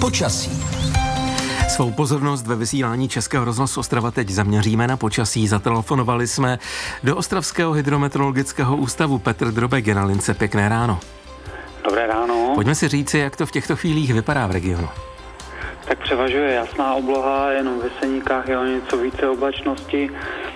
Počasí. Svou pozornost ve vysílání Českého rozhlasu Ostrava teď zaměříme na počasí. Zatelefonovali jsme do Ostravského hydrometeorologického ústavu. Petr Drobek je na lince. Pěkné ráno. Dobré ráno. Pojďme si říci, jak to v těchto chvílích vypadá v regionu. Tak převažuje jasná obloha, jenom v Jeseníkách je o něco více oblačnosti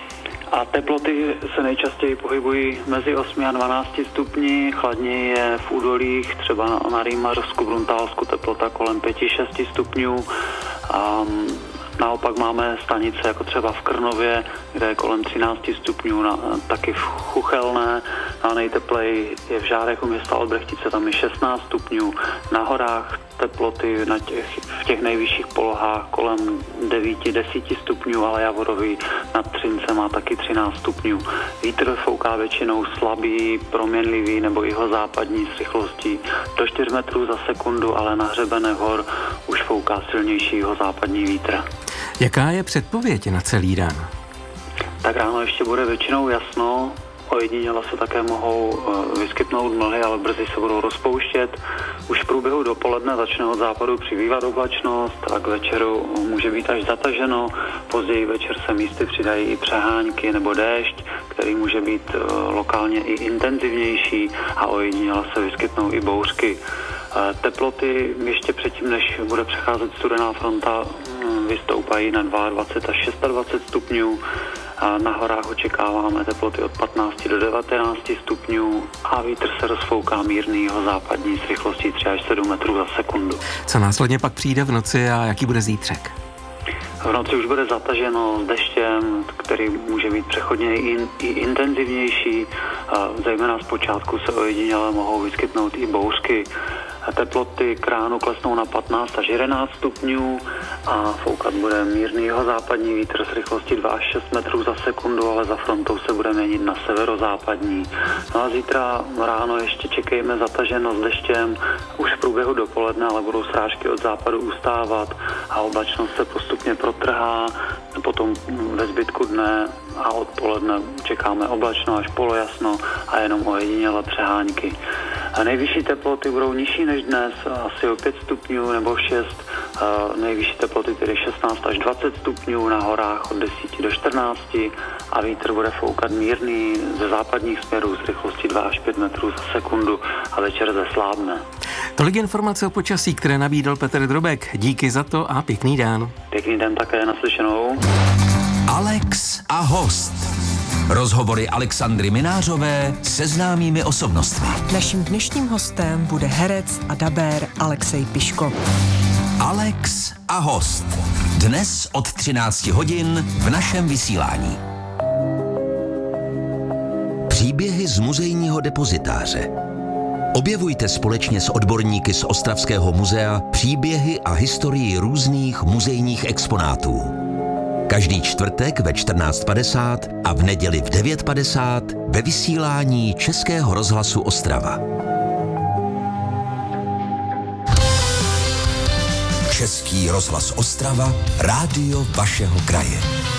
a teploty se nejčastěji pohybují mezi 8 a 12 stupni, chladněji je v údolích, třeba na Rýmařsku, Bruntálsku teplota kolem 5-6 stupňů. A naopak máme stanice jako třeba v Krnově, kde je kolem 13 stupňů, taky v Chuchelné, a nejtepleji je v Žárech u města Olbrechtice, tam je 16 stupňů. Na horách teploty v těch nejvyšších polohách kolem 9-10 stupňů, ale Javorový nad Třince má taky 13 stupňů. Vítr fouká většinou slabý, proměnlivý nebo jihozápadní s rychlostí do 4 metrů za sekundu, ale na hřebenech hor už fouká silnější jihozápadní vítr. Jaká je předpověď na celý den? Tak ráno ještě bude většinou jasno, ojediněle se také mohou vyskytnout mlhy, ale brzy se budou rozpouštět. Už v průběhu dopoledne začne od západu přibývat oblačnost a k večeru může být až zataženo. Později večer se místy přidají i přehánky nebo déšť, který může být lokálně i intenzivnější a ojediněle se vyskytnou i bouřky. Teploty ještě předtím, než bude přecházet studená fronta, vystoupají na 22 až 26 stupňů. A na horách očekáváme teploty od 15 do 19 stupňů a vítr se rozfouká mírný jihozápadní s rychlostí 3 až 7 metrů za sekundu. Co následně pak přijde v noci a jaký bude zítřek? V noci už bude zataženo s deštěm, který může být přechodně i intenzivnější. Zejména zpočátku se ojediněle mohou vyskytnout i bouřky. Teploty k ránu klesnou na 15 až 11 stupňů a foukat bude mírný jihozápadní vítr s rychlostí 2 až 6 metrů za sekundu, ale za frontou se bude měnit na severozápadní. No a zítra ráno ještě čekejme zataženo s deštěm, už v průběhu dopoledne, ale budou srážky od západu ustávat a oblačnost se postupně protrhá, potom ve zbytku dne a odpoledne čekáme oblačno až polojasno a jenom ojediněle přehánky. A nejvyšší teploty budou nižší než dnes, asi o 5 stupňů nebo 6, nejvyšší teploty tedy 16 až 20 stupňů, na horách od 10 do 14 a vítr bude foukat mírný ze západních směrů s rychlostí 2 až 5 metrů za sekundu a večer zeslábne. Tolik informace o počasí, které nabídl Petr Drobek. Díky za to a pěkný den. Pěkný den také, naslyšenou. Alex a host. Rozhovory Alexandry Minářové se známými osobnostmi. Naším dnešním hostem bude herec a dabér Alexej Piško. Alex a host. Dnes od 13 hodin v našem vysílání. Příběhy z muzejního depozitáře. Objevujte společně s odborníky z Ostravského muzea příběhy a historii různých muzejních exponátů. Každý čtvrtek ve 14:50 a v neděli v 9:50 ve vysílání Českého rozhlasu Ostrava. Český rozhlas Ostrava, rádio vašeho kraje.